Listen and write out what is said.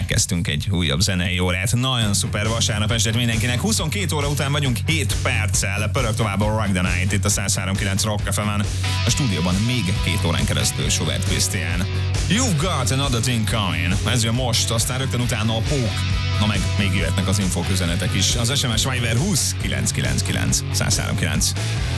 elkezdtünk egy újabb zenei órát. Nagyon szuper vasárnap estet mindenkinek. 22 óra után vagyunk 7 perccel. Pörög tovább a Rock the Night itt a 103.9 Rock FM-en. A stúdióban még 2 órán keresztül Schubert Krisztián. You've got another thing coming. Ez jön most, aztán rögtön utána a pók. Na meg még jöhetnek az infók üzenetek is. Az SMS Viber 20 999 103.9.